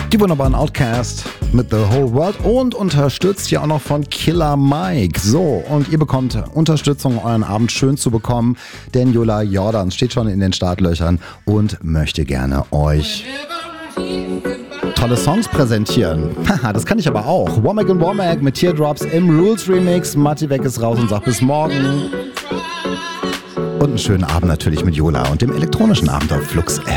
Die wunderbaren Outkast mit The Whole World und unterstützt hier auch noch von Killer Mike. So, und ihr bekommt Unterstützung, euren Abend schön zu bekommen, denn Yola Jordans steht schon in den Startlöchern und möchte gerne euch tolle Songs präsentieren. Haha, das kann ich aber auch. Womack und Womack mit Teardrops im Rules Remix. Matti Weg ist raus und sagt bis morgen. Und einen schönen Abend natürlich mit Yola und dem elektronischen Abend auf Flux FM.